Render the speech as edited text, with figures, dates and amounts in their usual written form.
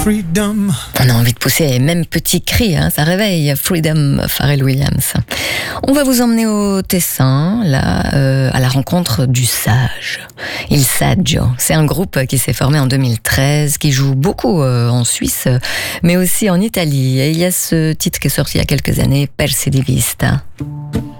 freedom. On a envie de pousser même petit cri, ça réveille. Freedom, Pharrell Williams. On va vous emmener au Tessin, là, à la rencontre du Sage. Il Saggio. C'est un groupe qui s'est formé en 2013, qui joue beaucoup en Suisse, mais aussi en Italie. Et il y a ce titre qui est sorti il y a quelques années, Persi di Vista.